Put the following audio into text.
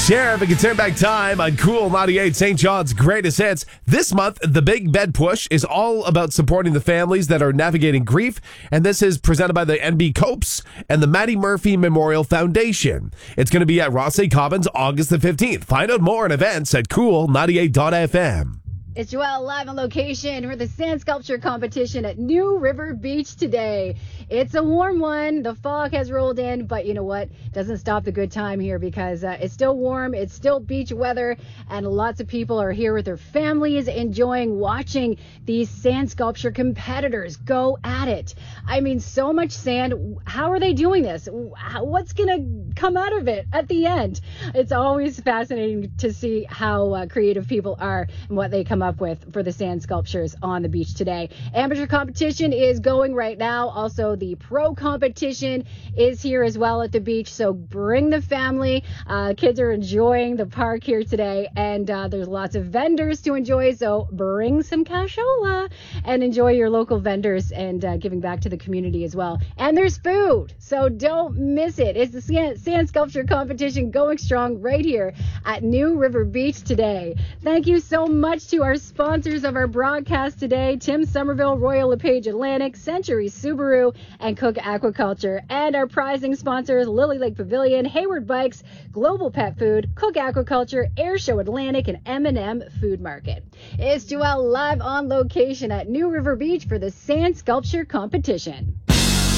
Sheriff, we can turn back time on Cool 98 St. John's greatest hits. This month, the Big Bed Push is all about supporting the families that are navigating grief, and this is presented by the NB Copes and the Maddie Murphy Memorial Foundation. It's going to be at Rothsay Commons August the 15th. Find out more on events at cool98.fm. It's Joelle live on location for the sand sculpture competition at New River Beach today. It's a warm one. The fog has rolled in, but you know what? Doesn't stop the good time here because it's still warm. It's still beach weather, and lots of people are here with their families enjoying watching these sand sculpture competitors go at it. I mean, so much sand. How are they doing this? What's going to come out of it at the end? It's always fascinating to see how creative people are and what they come up with for the sand sculptures on the beach today. Amateur competition is going right now. Also, the pro competition is here as well at the beach. So bring the family. Kids are enjoying the park here today, and there's lots of vendors to enjoy. So bring some cashola and enjoy your local vendors and giving back to the community as well. And there's food, so don't miss it. It's the sand sculpture competition going strong right here at New River Beach today. Thank you so much to our sponsors of our broadcast today: Tim Somerville, Royal LePage Atlantic, Century Subaru, and Cook Aquaculture. And our prizing sponsors: Lily Lake Pavilion, Hayward Bikes, Global Pet Food, Cook Aquaculture, Air Show Atlantic, and M&M Food Market. It's Joelle live on location at New River Beach for the sand sculpture competition.